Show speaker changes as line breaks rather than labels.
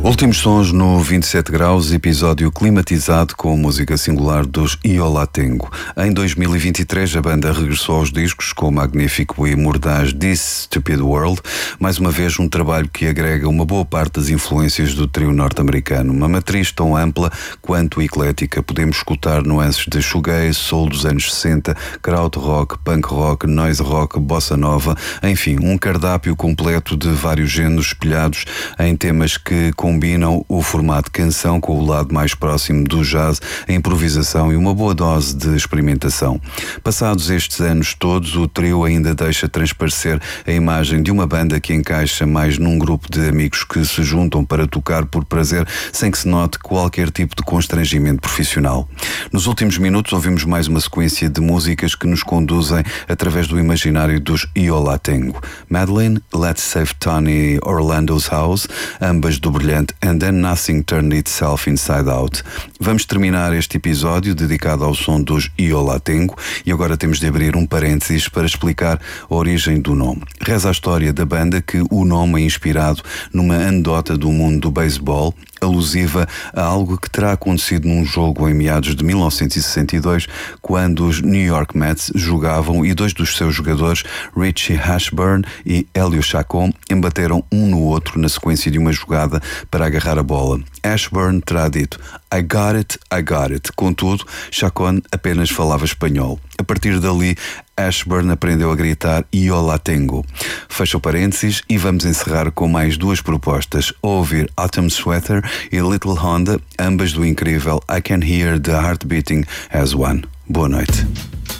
Últimos sons no 27 graus, episódio climatizado com música singular dos Yo La Tengo. Em 2023 a banda regressou aos discos com o magnífico e mordaz This Stupid World, mais uma vez um trabalho que agrega uma boa parte das influências do trio norte-americano. Uma matriz tão ampla quanto eclética. Podemos escutar nuances de shoegaze, soul dos anos 60, krautrock, punk rock, noise rock, bossa nova, enfim, um cardápio completo de vários géneros espelhados em temas que combinam o formato canção com o lado mais próximo do jazz, a improvisação e uma boa dose de experimentação. Passados estes anos todos, o trio ainda deixa transparecer a imagem de uma banda que encaixa mais num grupo de amigos que se juntam para tocar por prazer, sem que se note qualquer tipo de constrangimento profissional. Nos últimos minutos ouvimos mais uma sequência de músicas que nos conduzem através do imaginário dos Yo La Tengo. Madeline, Let's Save Tony Orlando's House, ambas do brilhante And Then Nothing Turned Itself Inside Out. Vamos terminar este episódio dedicado ao som dos Yo La Tengo e agora temos de abrir um parênteses para explicar a origem do nome. Reza a história da banda que o nome é inspirado numa anedota do mundo do beisebol, alusiva a algo que terá acontecido num jogo em meados de 1962, quando os New York Mets jogavam e dois dos seus jogadores, Richie Ashburn e Hélio Chacon, embateram um no outro na sequência de uma jogada para agarrar a bola. Ashburn terá dito I got it. Contudo, Chacon apenas falava espanhol. A partir dali, Ashburn aprendeu a gritar Yo La Tengo. Fecha o parênteses e vamos encerrar com mais duas propostas. Ouvir Autumn Sweater e Little Honda, ambas do incrível I Can Hear the Heart Beating as One. Boa noite.